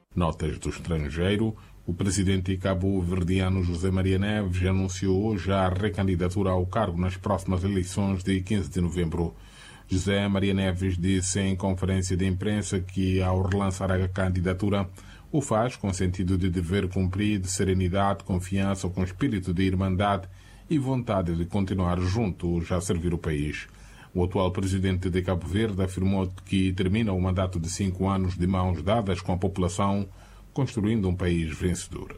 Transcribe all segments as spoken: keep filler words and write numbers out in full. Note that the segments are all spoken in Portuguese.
Notas do estrangeiro. O presidente cabo-verdiano José Maria Neves anunciou hoje a recandidatura ao cargo nas próximas eleições de quinze de novembro. José Maria Neves disse em conferência de imprensa que, ao relançar a candidatura, o faz com sentido de dever cumprido, serenidade, confiança, com espírito de irmandade e vontade de continuar juntos a servir o país. O atual presidente de Cabo Verde afirmou que termina o mandato de cinco anos de mãos dadas com a população, construindo um país vencedor.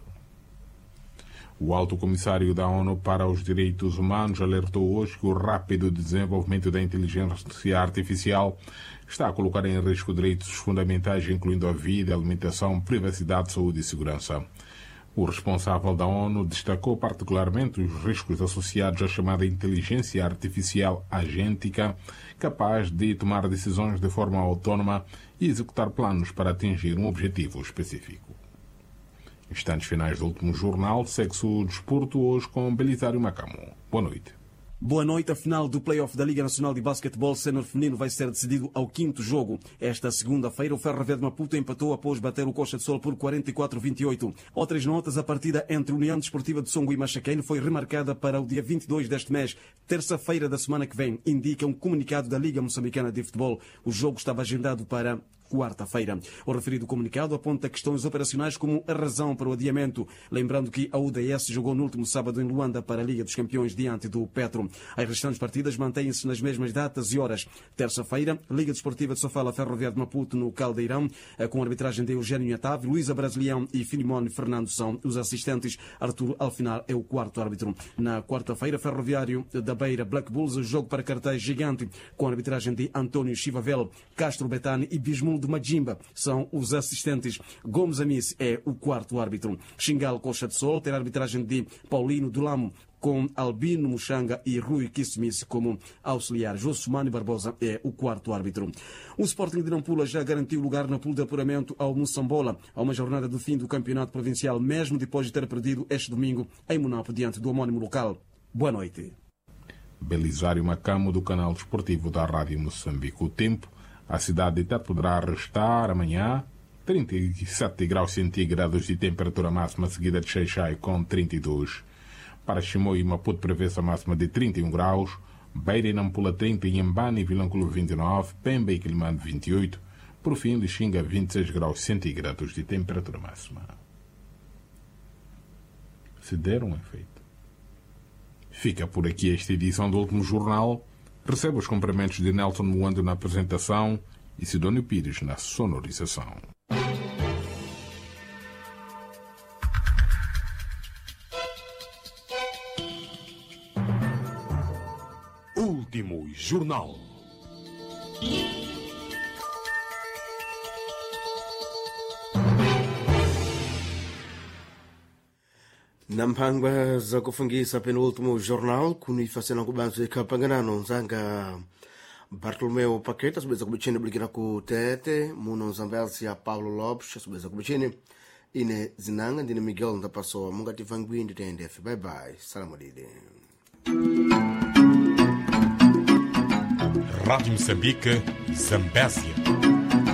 O alto comissário da ONU para os Direitos Humanos alertou hoje que o rápido desenvolvimento da inteligência artificial está a colocar em risco direitos fundamentais, incluindo a vida, alimentação, privacidade, saúde e segurança. O responsável da ONU destacou particularmente os riscos associados à chamada inteligência artificial agêntica, capaz de tomar decisões de forma autónoma e executar planos para atingir um objetivo específico. Instantes finais do último jornal, segue-se o desporto hoje com Belisário Macamo. Boa noite. Boa noite. A final do play-off da Liga Nacional de Basquetebol Sénior Feminino vai ser decidido ao quinto jogo. Esta segunda-feira, o Ferroviário de Maputo empatou após bater o Coxa de Sol por quarenta e quatro a vinte e oito. Outras notas, a partida entre a União Desportiva de Songo e Machaquém foi remarcada para o dia vinte e dois deste mês, terça-feira da semana que vem, indica um comunicado da Liga Moçambicana de Futebol. O jogo estava agendado para quarta-feira. O referido comunicado aponta questões operacionais como a razão para o adiamento, lembrando que a U D S jogou no último sábado em Luanda para a Liga dos Campeões diante do Petro. As restantes partidas mantêm-se nas mesmas datas e horas. Terça-feira, Liga Desportiva de Sofala Ferroviário de Maputo no Caldeirão, com a arbitragem de Eugênio Nhatave, Luísa Brasilião e Filimone Fernando são os assistentes. Arturo Alfinar é o quarto árbitro. Na quarta-feira, Ferroviário da Beira Black Bulls, jogo para cartaz gigante, com a arbitragem de António Chivavel, Castro Betani e Bismundo Majimba são os assistentes. Gomes Amis é o quarto árbitro. Xingal Coxa de Sol terá a arbitragem de Paulino Dulamo, com Albino Muxanga e Rui Kismis como auxiliar. Jossumani Barbosa é o quarto árbitro. O Sporting de Nampula já garantiu lugar na pool de apuramento ao Moçambola, a uma jornada do fim do campeonato provincial, mesmo depois de ter perdido este domingo em Monapo diante do homónimo local. Boa noite. Belisário Macamo, do canal desportivo da Rádio Moçambique. O tempo: a cidade de Tete poderá restar amanhã trinta e sete graus centígrados de temperatura máxima, seguida de Xai-Xai com trinta e dois. Para Chimoio e Maputo prevê-se a máxima de trinta e um graus, Beira e Nampula trinta, Inhambane e Vilanculo vinte e nove, Pemba e Quilimane vinte e oito, por fim de Xinga vinte e seis graus centígrados de temperatura máxima. Se der um efeito. Fica por aqui esta edição do Último Jornal. Recebe os cumprimentos de Nelson Moando na apresentação e Sidónio Pires na sonorização. Último Jornal. Nampangwa za kufungisa penúltimo jornal kunifasena kubanzo ikapanganano nzanga Bartolomeu Paqueta subeza kubichini bulikira ku Tete muno Zambelsi ya Paulo Lopes subeza kubichini ine zinanga ndine Miguel ndapaso mungati vangwi nditende F. Bye bye. Salamu dide. Rádio Moçambique, Zambésia.